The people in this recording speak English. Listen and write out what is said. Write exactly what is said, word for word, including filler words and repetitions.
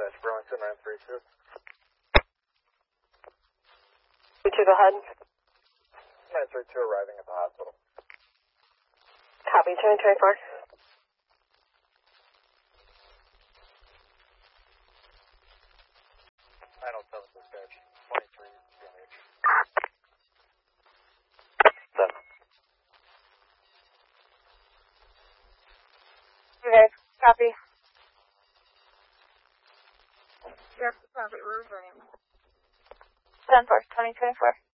dispatch, Burlington nine three two. We two, go ahead. nine three two arriving at the hospital. Copy, twenty twenty-four. nine oh seven dispatch, twenty-three G M H. seven. Okay, copy. Yep, copy, we're running. ten four, twenty twenty-four.